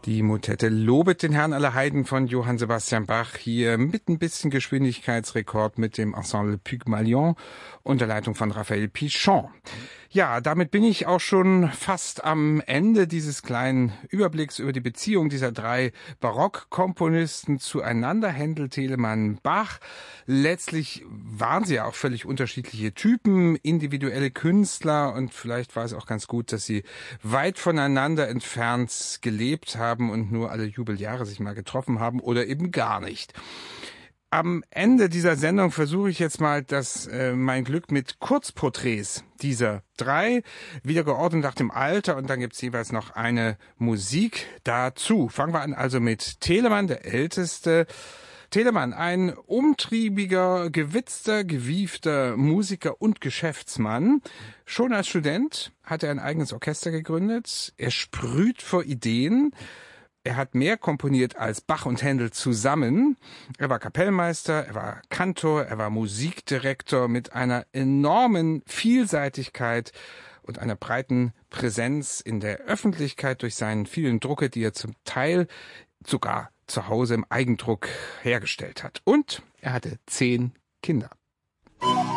Die Motette Lobet den Herrn aller Heiden von Johann Sebastian Bach hier mit ein bisschen Geschwindigkeitsrekord mit dem Ensemble Pygmalion unter Leitung von Raphael Pichon. Ja, damit bin ich auch schon fast am Ende dieses kleinen Überblicks über die Beziehung dieser drei Barockkomponisten zueinander, Händel, Telemann, Bach. Letztlich waren sie ja auch völlig unterschiedliche Typen, individuelle Künstler, und vielleicht war es auch ganz gut, dass sie weit voneinander entfernt gelebt haben und nur alle Jubeljahre sich mal getroffen haben oder eben gar nicht. Am Ende dieser Sendung versuche ich jetzt mal mein Glück mit Kurzporträts dieser drei, wieder geordnet nach dem Alter, und dann gibt's jeweils noch eine Musik dazu. Fangen wir an also mit Telemann, der Älteste. Telemann, ein umtriebiger, gewitzter, gewiefter Musiker und Geschäftsmann. Schon als Student hat er ein eigenes Orchester gegründet. Er sprüht vor Ideen. Er hat mehr komponiert als Bach und Händel zusammen. Er war Kapellmeister, er war Kantor, er war Musikdirektor mit einer enormen Vielseitigkeit und einer breiten Präsenz in der Öffentlichkeit durch seinen vielen Drucke, die er zum Teil sogar zu Hause im Eigendruck hergestellt hat. Und er hatte 10 Kinder.